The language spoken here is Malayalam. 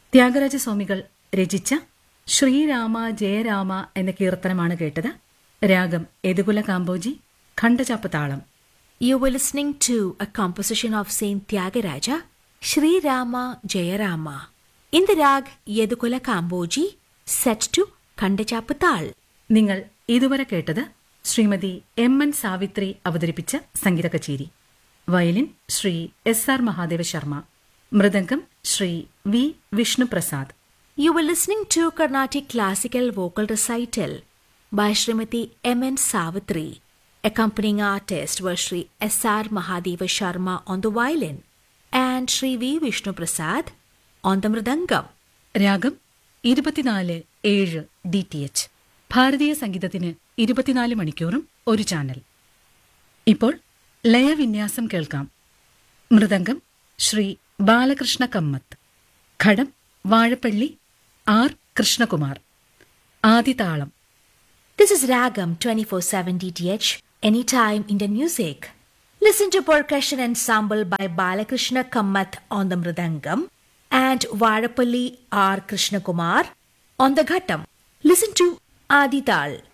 ത്യാഗരാജസ്വാമികൾ രചിച്ച ശ്രീരാമ ജയരാമ എന്ന കീർത്തനമാണ് കേട്ടത്. രാഗം യദുകുല കാമ്പോജി, ഖണ്ഡചാപ്പ് താളം. You were listening to a composition of Saint Tyagaraja, Sri Rama Jayarama, in the rag Yedukula Kamboji, set to Khandachappatal. നിങ്ങൾ ഇതുവരെ കേട്ടത് ശ്രീമതി എൻ സാവിത്രി അവതരിപ്പിച്ച സംഗീത കച്ചേരി. Violin Shri SR Mahadeva Sharma, mridangam Shri V Vishnuprasad. You were listening to Carnatic Classical Vocal Recital by Srimati M.N. Savitri. Accompanying artists were Sri S.R. Mahadeva Sharma on the violin and Sri V. Vishnu Prasad on the mridangam. രാഗം 24/7 DTH. ഭാരതീയ സംഗീതത്തിന് 24 മണിക്കൂറും ഒരു ചാനൽ. ഇപ്പോൾ ലയവിന്യാസം കേൾക്കാം. മൃദംഗം ശ്രീ ബാലകൃഷ്ണ കമ്മത്ത്, ഘടം Vazhappally R. Krishnakumar. ആദിതാളം. This is Ragam 24/7 DTH, anytime Indian music. Listen to percussion ensemble by Balakrishna Kammat on the mridangam and Varapalli R. Krishnakumar on the ghattam. Listen to Adi Tal.